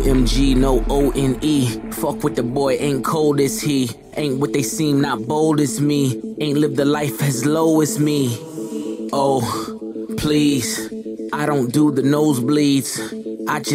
OMG, no O-N-E. Fuck with the boy, ain't cold as he. Ain't what they seem, not bold as me. Ain't lived a life as low as me. Oh, please, I don't do the nosebleeds. I just